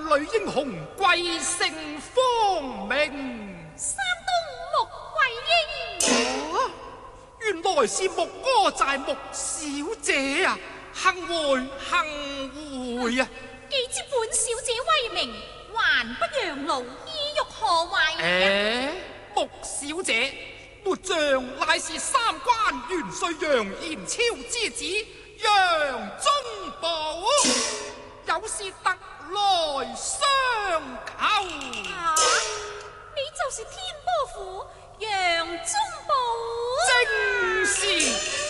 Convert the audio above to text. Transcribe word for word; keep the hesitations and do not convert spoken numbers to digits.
女英雄貴姓芳名？ 山東穆桂英。 啊，原來是穆歌寨穆小姐啊！幸會幸會啊！ 既知本小姐威名，還不讓路，意欲何為？ 誒、欸，穆小姐，末將乃是三關元帥楊延超之子楊宗保，有事特來相求。 啊，你就是天波府楊宗保？ 正是。